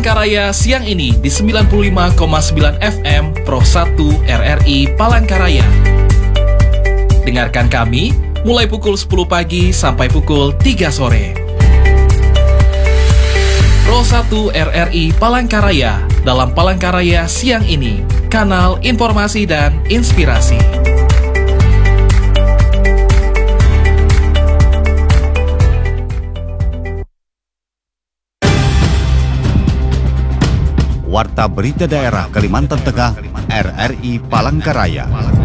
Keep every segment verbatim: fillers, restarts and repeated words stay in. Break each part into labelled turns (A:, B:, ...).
A: Palangkaraya siang ini di sembilan puluh lima koma sembilan F M Pro satu R R I Palangkaraya. Dengarkan kami mulai pukul sepuluh pagi sampai pukul tiga sore. Pro satu R R I Palangkaraya dalam Palangkaraya siang ini, kanal informasi dan inspirasi.
B: Warta Berita Daerah Kalimantan Tengah R R I Palangkaraya.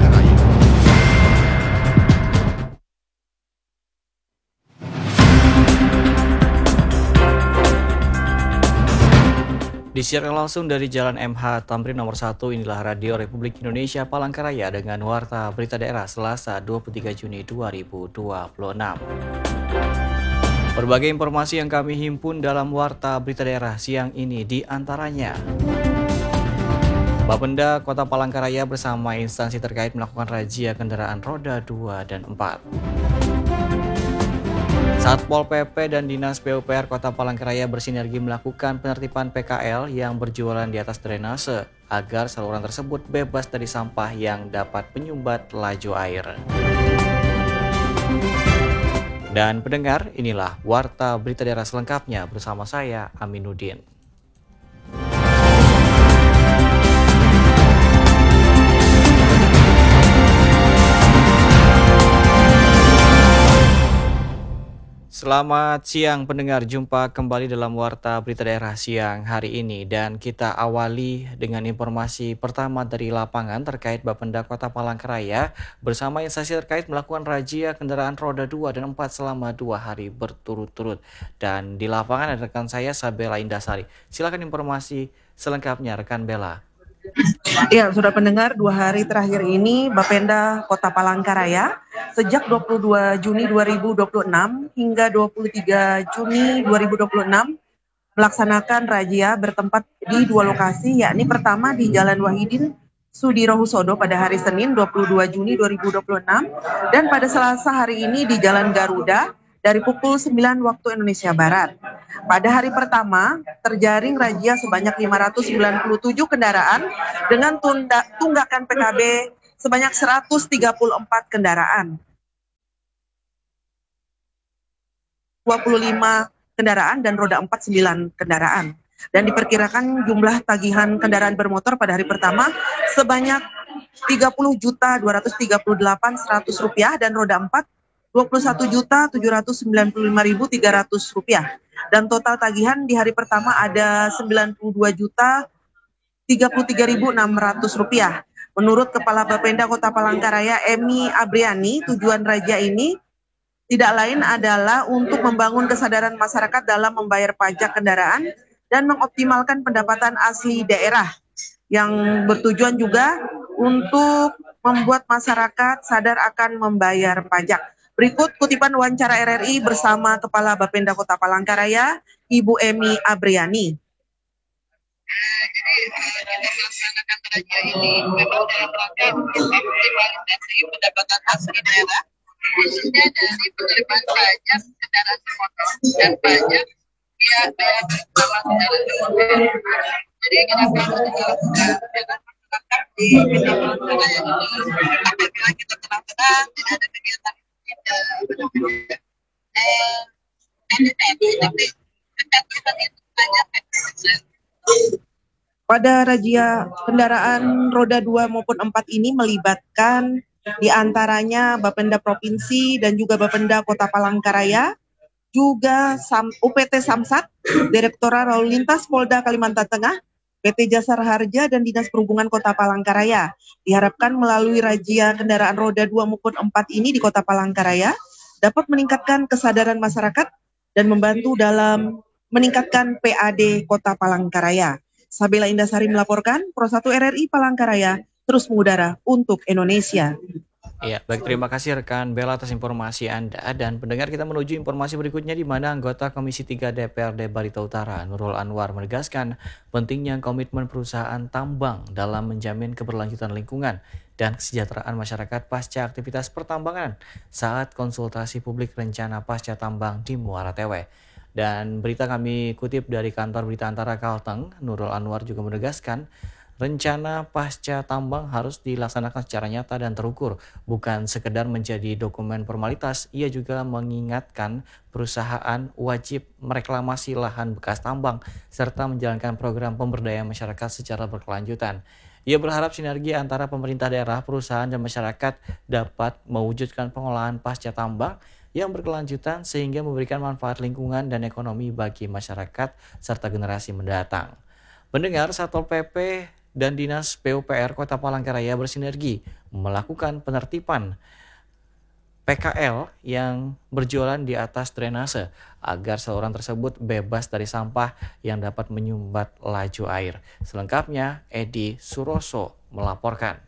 C: Disiarkan langsung dari Jalan M H Tamrin nomor satu, inilah Radio Republik Indonesia Palangkaraya dengan Warta Berita Daerah Selasa dua puluh tiga Juni dua ribu dua puluh enam. Berbagai informasi yang kami himpun dalam Warta Berita Daerah siang ini di antaranya: Bapenda Kota Palangkaraya bersama instansi terkait melakukan razia kendaraan roda dua dan empat. Satpol P P dan Dinas P U P R Kota Palangkaraya bersinergi melakukan penertiban P K L yang berjualan di atas drainase agar saluran tersebut bebas dari sampah yang dapat menyumbat laju air. Dan pendengar, inilah Warta Berita Daerah selengkapnya bersama saya, Aminuddin. Selamat siang pendengar, jumpa kembali dalam Warta Berita Daerah siang hari ini dan kita awali dengan informasi pertama dari lapangan terkait Bapenda Kota Palangkaraya bersama instansi terkait melakukan razia kendaraan roda dua dan empat selama dua hari berturut-turut. Dan di lapangan ada rekan saya Sabela Indasari. Silakan informasi selengkapnya rekan Bella.
D: Ya, sudah pendengar, dua hari terakhir ini Bapenda Kota Palangkaraya sejak dua puluh dua Juni dua ribu dua puluh enam hingga dua puluh tiga Juni dua ribu dua puluh enam melaksanakan razia bertempat di dua lokasi, yakni pertama di Jalan Wahidin Sudirohusodo pada hari Senin dua puluh dua Juni dua ribu dua puluh enam dan pada Selasa hari ini di Jalan Garuda dari pukul sembilan waktu Indonesia Barat. Pada hari pertama, terjaring razia sebanyak lima ratus sembilan puluh tujuh kendaraan dengan tunda, tunggakan P K B sebanyak seratus tiga puluh empat kendaraan. dua puluh lima kendaraan dan roda empat, sembilan kendaraan. Dan diperkirakan jumlah tagihan kendaraan bermotor pada hari pertama sebanyak tiga puluh juta dua ratus tiga puluh delapan ribu seratus rupiah dan roda empat dua puluh satu juta tujuh ratus sembilan puluh lima ribu tiga ratus rupiah. Dan total tagihan di hari pertama ada sembilan puluh dua juta tiga puluh tiga ribu enam ratus rupiah. Menurut Kepala Bapenda Kota Palangkaraya Emi Abriani, tujuan razia ini tidak lain adalah untuk membangun kesadaran masyarakat dalam membayar pajak kendaraan dan mengoptimalkan pendapatan asli daerah, yang bertujuan juga untuk membuat masyarakat sadar akan membayar pajak. Berikut kutipan wawancara R R I bersama Kepala Bapenda Kota Palangkaraya, Ibu Emi Abriani.
E: Jadi kita melaksanakan razia ini memang dalam rangka optimalisasi pendapatan asli daerah, khususnya dari penerimaan pajak kendaraan bermotor dan pajak pihak bea bersama kendaraan bermotor. Jadi kita harus melakukan kegiatan masyarakat di Kota Palangkaraya ini. Apabila kita tenang-tenang, tidak ada kegiatan tidak benar-benar eh tapi kegiatan itu banyak.
D: Pada razia kendaraan roda dua maupun empat ini melibatkan di antaranya Bapenda Provinsi dan juga Bapenda Kota Palangkaraya, juga Sam, U P T Samsat, Direktorat Lalu Lintas Polda Kalimantan Tengah, P T Jasara Harja dan Dinas Perhubungan Kota Palangkaraya. Diharapkan melalui razia kendaraan roda dua maupun empat ini di Kota Palangkaraya dapat meningkatkan kesadaran masyarakat dan membantu dalam meningkatkan P A D Kota Palangkaraya. Sabela Indasari melaporkan, Pro satu R R I Palangkaraya terus mengudara untuk Indonesia.
C: Ya, baik, terima kasih rekan Bella atas informasi Anda. Dan pendengar, kita menuju informasi berikutnya di mana anggota Komisi tiga D P R D Barito Utara, Nurul Anwar, menegaskan pentingnya komitmen perusahaan tambang dalam menjamin keberlanjutan lingkungan dan kesejahteraan masyarakat pasca aktivitas pertambangan saat konsultasi publik rencana pasca tambang di Muara Tewe. Dan berita kami kutip dari kantor berita antara Kalteng, Nurul Anwar juga menegaskan, rencana pasca tambang harus dilaksanakan secara nyata dan terukur, bukan sekedar menjadi dokumen formalitas. Ia juga mengingatkan perusahaan wajib mereklamasi lahan bekas tambang serta menjalankan program pemberdayaan masyarakat secara berkelanjutan. Ia berharap sinergi antara pemerintah daerah, perusahaan, dan masyarakat dapat mewujudkan pengolahan pasca tambang yang berkelanjutan sehingga memberikan manfaat lingkungan dan ekonomi bagi masyarakat serta generasi mendatang. Pendengar, Satpol P P dan Dinas P U P R Kota Palangkaraya bersinergi melakukan penertiban P K L yang berjualan di atas drainase agar seorang tersebut bebas dari sampah yang dapat menyumbat laju air. Selengkapnya, Edi Suroso melaporkan.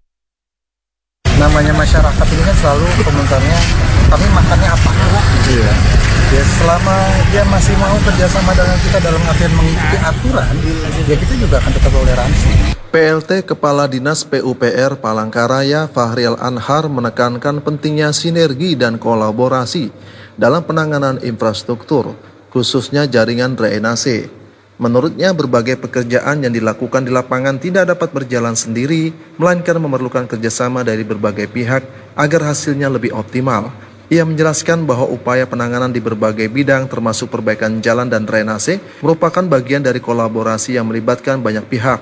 F: Namanya masyarakat ini kan selalu komentarnya, kami makannya apa? Iya. Ya selama dia masih mau kerjasama dengan kita dalam artian mengikuti aturan, ya kita juga akan tetap toleransi.
G: P L T Kepala Dinas P U P R Palangkaraya Fahrial Anhar menekankan pentingnya sinergi dan kolaborasi dalam penanganan infrastruktur, khususnya jaringan drainase. Menurutnya, berbagai pekerjaan yang dilakukan di lapangan tidak dapat berjalan sendiri, melainkan memerlukan kerjasama dari berbagai pihak agar hasilnya lebih optimal. Ia menjelaskan bahwa upaya penanganan di berbagai bidang termasuk perbaikan jalan dan drainase merupakan bagian dari kolaborasi yang melibatkan banyak pihak.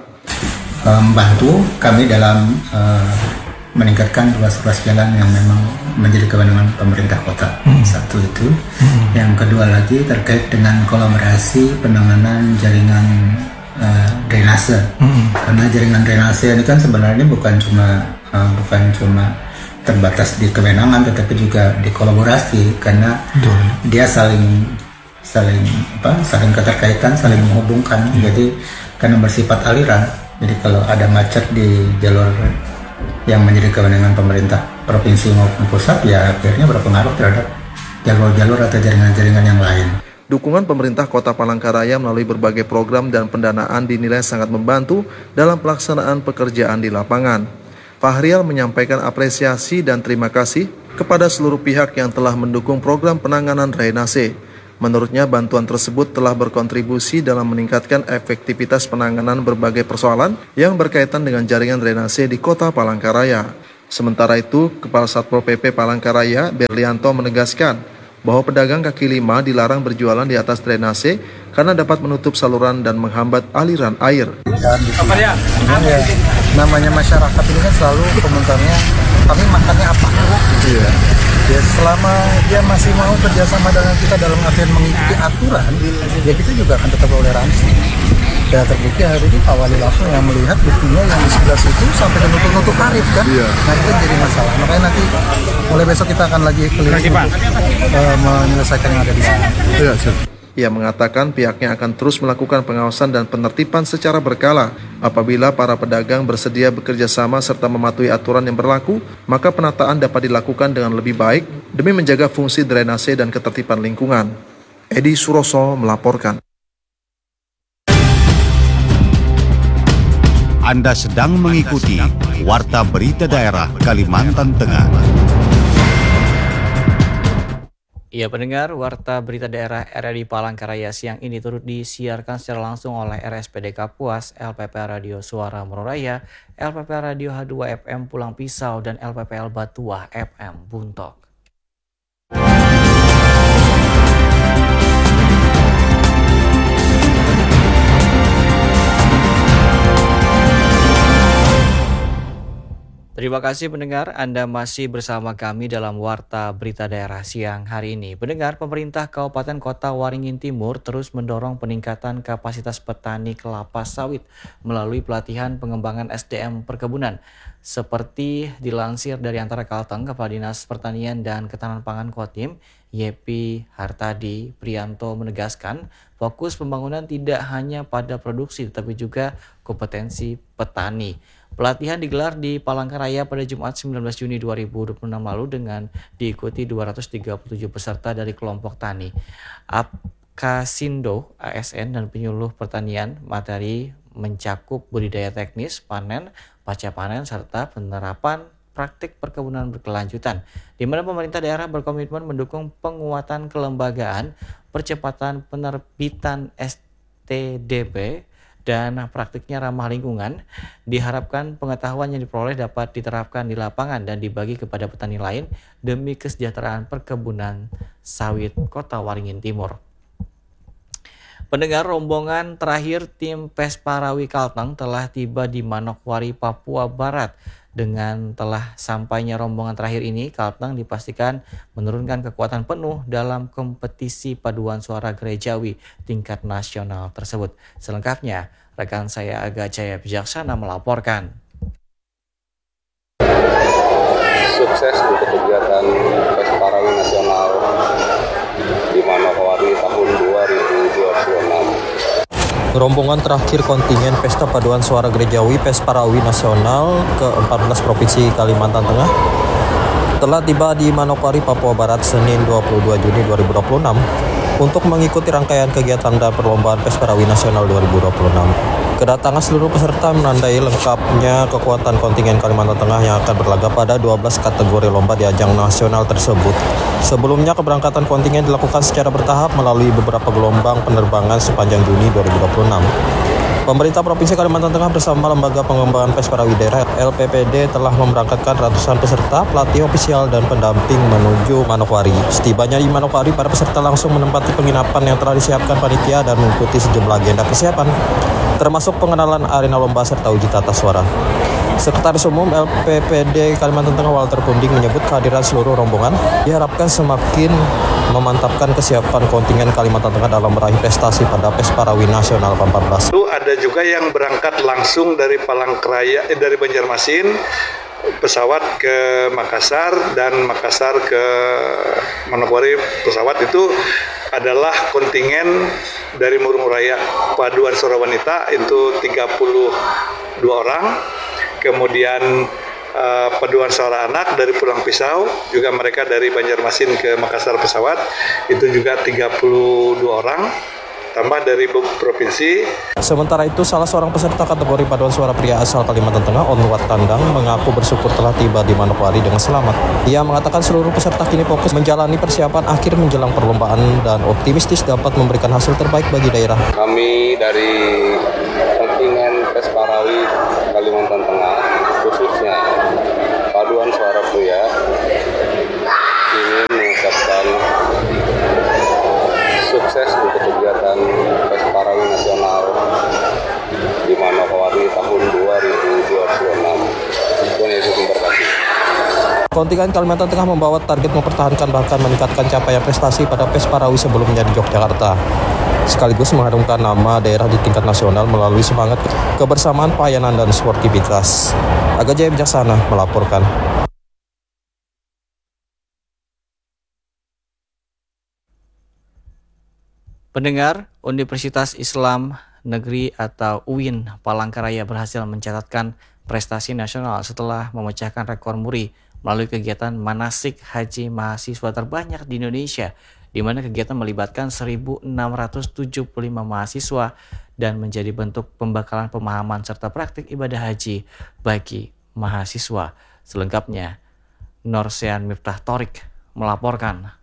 H: Membantu kami dalam uh, meningkatkan ruas-ruas jalan yang memang menjadi kewenangan pemerintah kota. Hmm. Satu itu. Hmm. Yang kedua lagi terkait dengan kolaborasi penanganan jaringan uh, drainase. Hmm. Karena jaringan drainase ini kan sebenarnya bukan cuma uh, bukan cuma terbatas di kewenangan, tetapi juga dikolaborasi karena Betul. dia saling saling apa saling keterkaitan, saling menghubungkan. Hmm. Jadi karena bersifat aliran, jadi kalau ada macet di jalur yang menjadi kewenangan pemerintah provinsi maupun pusat, ya akhirnya berpengaruh terhadap jalur-jalur atau jaringan-jaringan yang lain.
G: Dukungan pemerintah Kota Palangkaraya melalui berbagai program dan pendanaan dinilai sangat membantu dalam pelaksanaan pekerjaan di lapangan. Fahrial menyampaikan apresiasi dan terima kasih kepada seluruh pihak yang telah mendukung program penanganan drainase. Menurutnya, bantuan tersebut telah berkontribusi dalam meningkatkan efektivitas penanganan berbagai persoalan yang berkaitan dengan jaringan drainase di Kota Palangkaraya. Sementara itu, Kepala Satpol P P Palangkaraya, Berlianto, menegaskan bahwa pedagang kaki lima dilarang berjualan di atas drainase karena dapat menutup saluran dan menghambat aliran air.
F: Dan apa ya? ya? Namanya masyarakat ini kan selalu komentarnya, kami makannya apa? Iya. Ya selama dia masih mau kerjasama dengan kita dalam artian mengikuti aturan, ya kita juga akan tetap toleransi. Ya terbukti hari ini Pak Wali langsung yang melihat buktinya yang di sebelah situ sampai ke nutup-nutup tarif kan. Iya. Nah itu jadi masalah. Makanya nanti mulai besok kita akan lagi keliling untuk uh, menyelesaikan yang ada di sana.
G: Iya, siap. Ia mengatakan pihaknya akan terus melakukan pengawasan dan penertiban secara berkala. Apabila para pedagang bersedia bekerja sama serta mematuhi aturan yang berlaku, maka penataan dapat dilakukan dengan lebih baik demi menjaga fungsi drainase dan ketertiban lingkungan. Edi Suroso melaporkan.
B: Anda sedang mengikuti Warta Berita Daerah Kalimantan Tengah.
C: Ya pendengar, Warta Berita Daerah R R I Palangkaraya siang ini turut disiarkan secara langsung oleh R S P D Kapuas, L P P Radio Suara Meroraya, L P P Radio H dua F M Pulang Pisau, dan L P P L Batuah F M Buntok. Terima kasih pendengar, Anda masih bersama kami dalam Warta Berita Daerah siang hari ini. Pendengar, pemerintah Kabupaten Kota Waringin Timur terus mendorong peningkatan kapasitas petani kelapa sawit melalui pelatihan pengembangan S D M perkebunan. Seperti dilansir dari antara Kalteng, Kepala Dinas Pertanian dan Ketahanan Pangan Kotim, Yepi Hartadi Prianto menegaskan, fokus pembangunan tidak hanya pada produksi tetapi juga kompetensi petani. Pelatihan digelar di Palangkaraya pada Jumat sembilan belas Juni dua ribu dua puluh enam lalu dengan diikuti dua ratus tiga puluh tujuh peserta dari kelompok tani, Apkasindo, A S N, dan penyuluh pertanian. Materi mencakup budidaya teknis, panen, pasca panen, serta penerapan praktik perkebunan berkelanjutan, di mana pemerintah daerah berkomitmen mendukung penguatan kelembagaan, percepatan penerbitan S T D P, dan praktiknya ramah lingkungan. Diharapkan pengetahuan yang diperoleh dapat diterapkan di lapangan dan dibagi kepada petani lain demi kesejahteraan perkebunan sawit Kota Waringin Timur. Pendengar, rombongan terakhir tim Pesparawi Kalteng telah tiba di Manokwari, Papua Barat. Dengan telah sampainya rombongan terakhir ini, Kalteng dipastikan menurunkan kekuatan penuh dalam kompetisi paduan suara gerejawi tingkat nasional tersebut. Selengkapnya, rekan saya Aga Jaya Bijaksana melaporkan.
I: Sukses untuk kegiatan Pesparawi Nasional di Manokwari tahun dua ribu dua puluh enam.
J: Rombongan terakhir kontingen Pesta Paduan Suara Gerejawi Pesparawi Nasional ke empat belas Provinsi Kalimantan Tengah telah tiba di Manokwari, Papua Barat, Senin dua puluh dua Juni dua ribu dua puluh enam untuk mengikuti rangkaian kegiatan dan perlombaan Pesparawi Nasional dua ribu dua puluh enam. Kedatangan seluruh peserta menandai lengkapnya kekuatan kontingen Kalimantan Tengah yang akan berlaga pada dua belas kategori lomba di ajang nasional tersebut. Sebelumnya, keberangkatan kontingen dilakukan secara bertahap melalui beberapa gelombang penerbangan sepanjang Juni dua ribu dua puluh enam. Pemerintah Provinsi Kalimantan Tengah bersama Lembaga Pengembangan Pesparawi Daerah L P P D telah memberangkatkan ratusan peserta, pelatih ofisial, dan pendamping menuju Manokwari. Setibanya di Manokwari, para peserta langsung menempati penginapan yang telah disiapkan panitia dan mengikuti sejumlah agenda persiapan, termasuk pengenalan arena lomba serta uji tata suara. Sekretaris Umum L P P D Kalimantan Tengah Walter Punding menyebut kehadiran seluruh rombongan diharapkan semakin memantapkan kesiapan kontingen Kalimantan Tengah dalam meraih prestasi pada Pesparawi Nasional ke empat belas.
F: Lalu ada juga yang berangkat langsung dari Palangkaraya, eh, dari Banjarmasin, pesawat ke Makassar, dan Makassar ke Manokwari. Pesawat itu adalah kontingen dari Murung Raya Paduan Suara Wanita, itu tiga puluh dua orang. Kemudian uh, Paduan Suara Anak dari Pulang Pisau, juga mereka dari Banjarmasin ke Makassar pesawat, itu juga tiga puluh dua orang, tambah dari provinsi.
J: Sementara itu, salah seorang peserta kategori paduan suara pria asal Kalimantan Tengah, Onwat Tandang, mengaku bersyukur telah tiba di Manokwari dengan selamat. Ia mengatakan seluruh peserta kini fokus menjalani persiapan akhir menjelang perlombaan dan optimistis dapat memberikan hasil terbaik bagi daerah.
I: Kami dari kontingen Pesparawi Kalimantan Tengah, khususnya paduan suara pria, ingin mengucapkan sukses untuk kegiatan Pesparawi Nasional di Manokwari tahun dua ribu dua puluh enam. Tuhan Yesus memberkati.
J: Kontingen Kalimantan Tengah membawa target mempertahankan bahkan meningkatkan capaian prestasi pada Pesparawi sebelumnya di Yogyakarta, sekaligus mengharumkan nama daerah di tingkat nasional melalui semangat kebersamaan, pelayanan, dan sportivitas. Aga Jaya Bijaksana melaporkan.
C: Pendengar, Universitas Islam Negeri atau U I N Palangkaraya berhasil mencatatkan prestasi nasional setelah memecahkan rekor muri melalui kegiatan manasik haji mahasiswa terbanyak di Indonesia, di mana kegiatan melibatkan seribu enam ratus tujuh puluh lima mahasiswa dan menjadi bentuk pembekalan pemahaman serta praktik ibadah haji bagi mahasiswa. Selengkapnya, Norsean Miftah Torik melaporkan.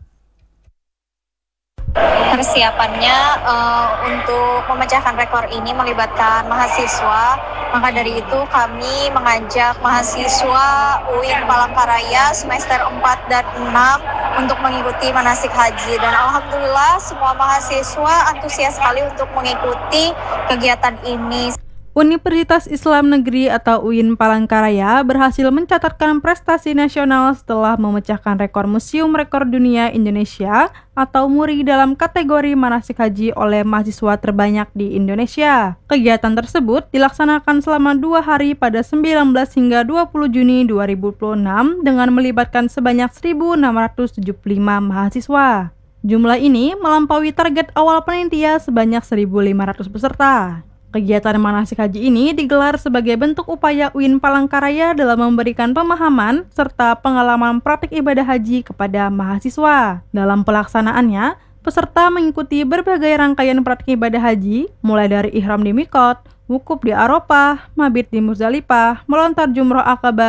K: Persiapannya uh, untuk memecahkan rekor ini melibatkan mahasiswa, maka dari itu kami mengajak mahasiswa U I N Palangkaraya semester empat dan enam untuk mengikuti manasik haji, dan alhamdulillah semua mahasiswa antusias sekali untuk mengikuti kegiatan ini.
L: Universitas Islam Negeri atau U I N Palangkaraya berhasil mencatatkan prestasi nasional setelah memecahkan rekor Museum Rekor Dunia Indonesia atau MURI dalam kategori manasik haji oleh mahasiswa terbanyak di Indonesia. Kegiatan tersebut dilaksanakan selama dua hari pada sembilan belas hingga dua puluh Juni dua ribu dua puluh enam dengan melibatkan sebanyak seribu enam ratus tujuh puluh lima mahasiswa. Jumlah ini melampaui target awal panitia sebanyak seribu lima ratus peserta. Kegiatan manasik haji ini digelar sebagai bentuk upaya U I N Palangkaraya dalam memberikan pemahaman serta pengalaman praktik ibadah haji kepada mahasiswa. Dalam pelaksanaannya, peserta mengikuti berbagai rangkaian praktik ibadah haji, mulai dari ihram di Mikot, wukuf di Arafah, mabit di Muzdalifah, melontar jumroh Aqabah,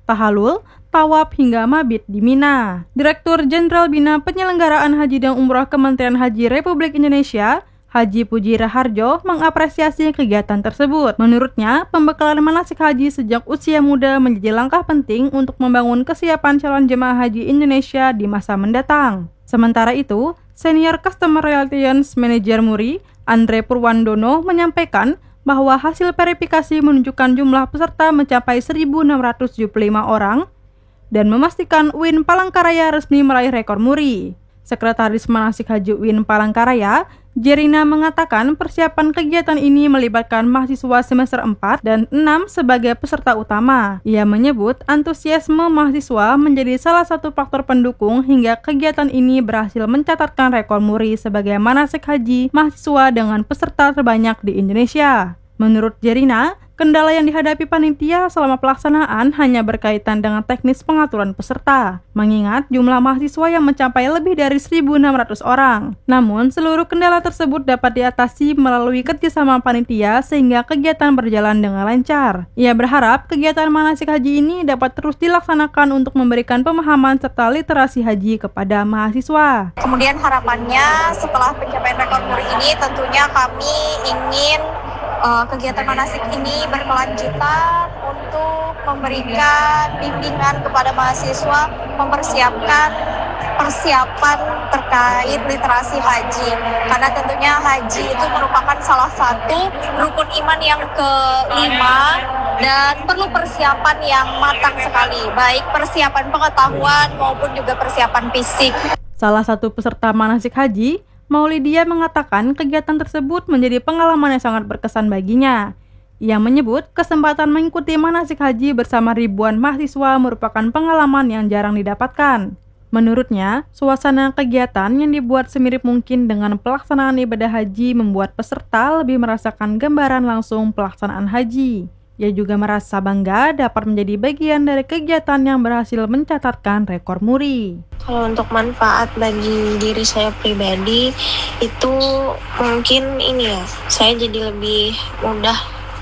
L: tahalul, tawaf hingga mabit di Mina. Direktur Jenderal Bina Penyelenggaraan Haji dan Umroh Kementerian Haji Republik Indonesia, Haji Puji Raharjo, mengapresiasi kegiatan tersebut. Menurutnya, pembekalan manasik haji sejak usia muda menjadi langkah penting untuk membangun kesiapan calon jemaah haji Indonesia di masa mendatang. Sementara itu, Senior Customer Relations Manager Muri, Andre Purwandono, menyampaikan bahwa hasil verifikasi menunjukkan jumlah peserta mencapai seribu enam ratus tujuh puluh lima orang dan memastikan U I N Palangkaraya resmi meraih rekor muri. Sekretaris Manasik Haji U I N Palangkaraya, Jerina, mengatakan persiapan kegiatan ini melibatkan mahasiswa semester empat dan enam sebagai peserta utama. Ia menyebut antusiasme mahasiswa menjadi salah satu faktor pendukung hingga kegiatan ini berhasil mencatatkan rekor muri sebagai manasik haji mahasiswa dengan peserta terbanyak di Indonesia. Menurut Jerina, kendala yang dihadapi panitia selama pelaksanaan hanya berkaitan dengan teknis pengaturan peserta, mengingat jumlah mahasiswa yang mencapai lebih dari seribu enam ratus orang. Namun, seluruh kendala tersebut dapat diatasi melalui kerjasama panitia sehingga kegiatan berjalan dengan lancar. Ia berharap kegiatan manasik haji ini dapat terus dilaksanakan untuk memberikan pemahaman serta literasi haji kepada mahasiswa.
K: Kemudian harapannya setelah pencapaian rekor muri ini tentunya kami ingin Uh, kegiatan manasik ini berkelanjutan untuk memberikan bimbingan kepada mahasiswa, mempersiapkan persiapan terkait literasi haji. Karena tentunya haji itu merupakan salah satu rukun iman yang kelima dan perlu persiapan yang matang sekali, baik persiapan pengetahuan maupun juga persiapan fisik.
L: Salah satu peserta manasik haji, Maulidia, mengatakan kegiatan tersebut menjadi pengalaman yang sangat berkesan baginya. Ia menyebut kesempatan mengikuti manasik haji bersama ribuan mahasiswa merupakan pengalaman yang jarang didapatkan. Menurutnya, suasana kegiatan yang dibuat semirip mungkin dengan pelaksanaan ibadah haji membuat peserta lebih merasakan gambaran langsung pelaksanaan haji. Ia juga merasa bangga dapat menjadi bagian dari kegiatan yang berhasil mencatatkan rekor muri.
M: Kalau untuk manfaat bagi diri saya pribadi, itu mungkin ini ya, saya jadi lebih mudah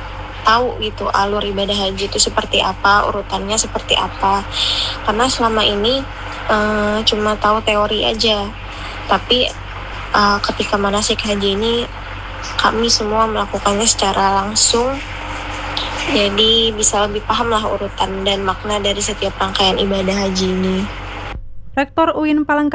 M: tahu gitu alur ibadah haji itu seperti apa, urutannya seperti apa. Karena selama ini uh, cuma tahu teori aja, tapi uh, ketika manasik haji ini kami semua melakukannya secara langsung. Jadi bisa lebih paham lah urutan dan makna dari setiap rangkaian ibadah haji ini.
L: Rektor U I N Palangkaraya